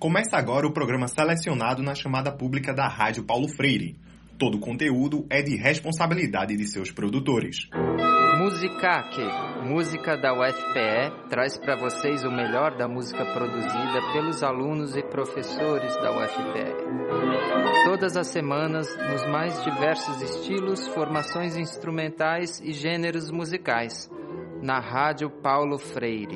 Começa agora o programa selecionado na chamada pública da Rádio Paulo Freire. Todo o conteúdo é de responsabilidade de seus produtores. Musicaque, música da UFPE, traz para vocês o melhor da música produzida pelos alunos e professores da UFPE. Todas as semanas, nos mais diversos estilos, formações instrumentais e gêneros musicais, na Rádio Paulo Freire.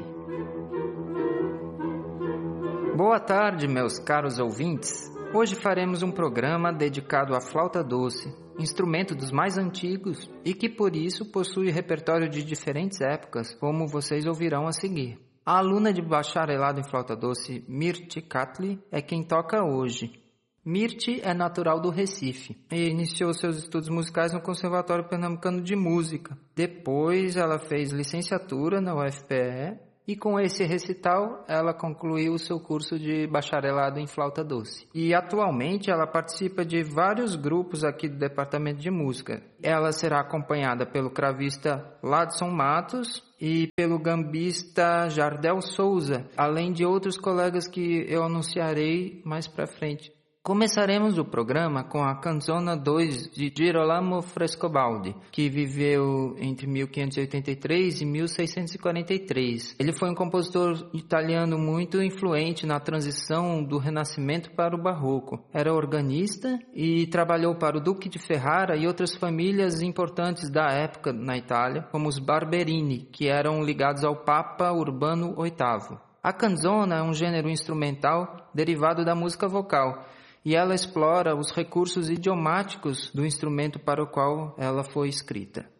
Boa tarde, meus caros ouvintes. Hoje faremos um programa dedicado à flauta doce, instrumento dos mais antigos e que por isso possui repertório de diferentes épocas, como vocês ouvirão a seguir. A aluna de bacharelado em flauta doce, Mirti Katli, é quem toca hoje. Mirti é natural do Recife e iniciou seus estudos musicais no Conservatório Pernambucano de Música. Depois ela fez licenciatura na UFPE e com esse recital ela concluiu o seu curso de bacharelado em flauta doce. E atualmente ela participa de vários grupos aqui do Departamento de Música. Ela será acompanhada pelo cravista Ladson Matos e pelo gambista Jardel Souza, além de outros colegas que eu anunciarei mais para frente. Começaremos o programa com a Canzona 2 de Girolamo Frescobaldi, que viveu entre 1583 e 1643. Ele foi um compositor italiano muito influente na transição do Renascimento para o Barroco. Era organista e trabalhou para o Duque de Ferrara e outras famílias importantes da época na Itália, como os Barberini, que eram ligados ao Papa Urbano VIII. A canzona é um gênero instrumental derivado da música vocal, e ela explora os recursos idiomáticos do instrumento para o qual ela foi escrita.